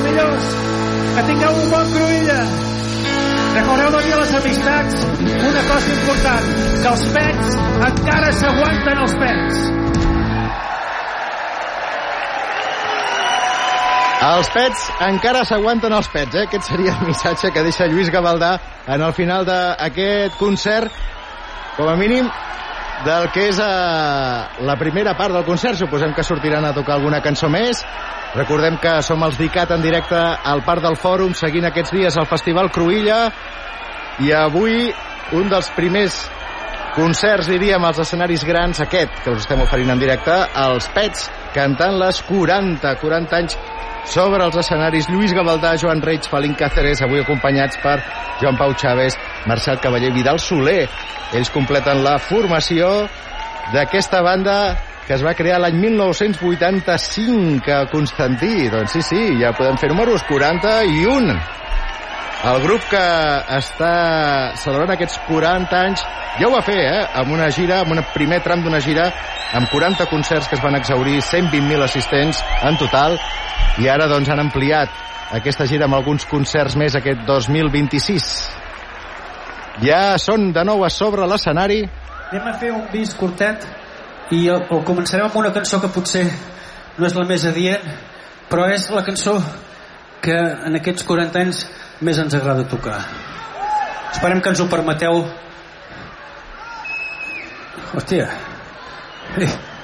millors. Que tingueu un bon Cruïlla. Recordeu de dir a les amistats una cosa important, que els pets encara s'aguanten els pets. Els pets encara s'aguanten els pets, eh? Aquest seria el missatge que deixa Lluís Gavaldà en el final d'aquest concert, com a mínim del que és la primera part del concert. Suposem que sortiran a tocar alguna cançó més. Recordem que som els DICAT en directe al Parc del Fòrum, seguint aquests dies el Festival Cruïlla, i avui un dels primers concerts, diríem, als escenaris grans, aquest que us estem oferint en directe, els Pets cantant les 40 anys sobre els escenaris. Lluís Gavaldà, Joan Reig, Felín Cáceres, avui acompanyats per Joan Pau Chaves, Marcel Cavaller i Vidal Soler. Ells completen la formació d'aquesta banda que es va crear l'any 1985 a Constantí. Doncs sí, ja podem fer números, 41. El grup que està celebrant aquests 40 anys ja ho va fer, amb una gira, amb un primer tram d'una gira, amb 40 concerts que es van exhaurir, 120.000 assistents en total, i ara doncs han ampliat aquesta gira amb alguns concerts més aquest 2026. Ja són de nou a sobre l'escenari. Anem a fer un bis curtet i el començarem amb una cançó que potser no és la més adient, però és la cançó que en aquests 40 anys més ens agrada tocar. Esperem que ens ho permeteu. Hòstia.